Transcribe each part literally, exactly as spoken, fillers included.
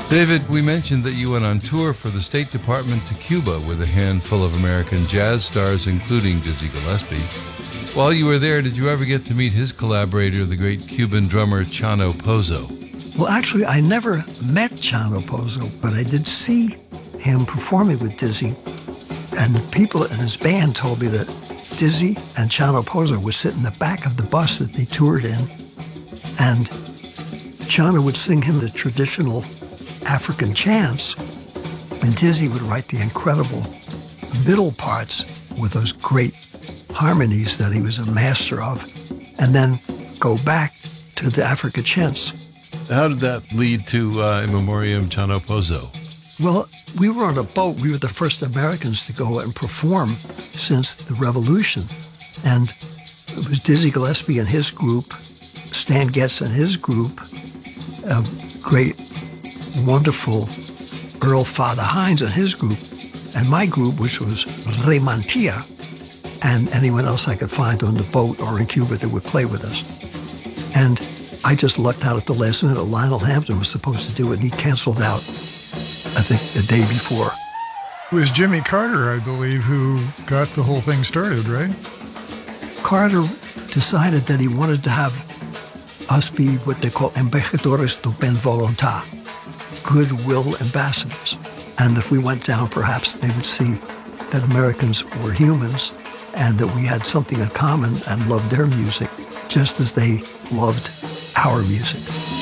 David, we mentioned that you went on tour for the State Department to Cuba with a handful of American jazz stars, including Dizzy Gillespie. While you were there, did you ever get to meet his collaborator, the great Cuban drummer Chano Pozo? Well, actually, I never met Chano Pozo, but I did see him performing with Dizzy. And the people in his band told me that Dizzy and Chano Pozo would sit in the back of the bus that they toured in, and Chano would sing him the traditional African chants, and Dizzy would write the incredible middle parts with those great harmonies that he was a master of, and then go back to the African chants. How did that lead to uh, In Memoriam Chano Pozo? Well, we were on a boat. We were the first Americans to go and perform since the revolution. And it was Dizzy Gillespie and his group, Stan Getz and his group, a great, wonderful Earl Father Hines and his group, and my group, which was Rey Mantilla, and anyone else I could find on the boat or in Cuba that would play with us. And I just lucked out at the last minute. Lionel Hampton was supposed to do it, and he canceled out, I think, the day before. It was Jimmy Carter, I believe, who got the whole thing started, right? Carter decided that he wanted to have us be what they call embajadores de buena voluntad, goodwill ambassadors. And if we went down, perhaps they would see that Americans were humans and that we had something in common and loved their music just as they loved our music.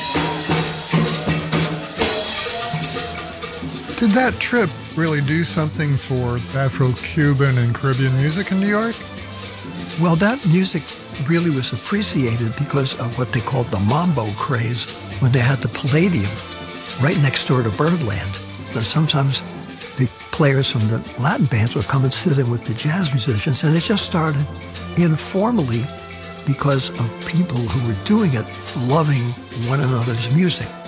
Did that trip really do something for Afro-Cuban and Caribbean music in New York? Well, that music really was appreciated because of what they called the mambo craze when they had the Palladium right next door to Birdland. And sometimes the players from the Latin bands would come and sit in with the jazz musicians, and it just started informally because of people who were doing it loving one another's music.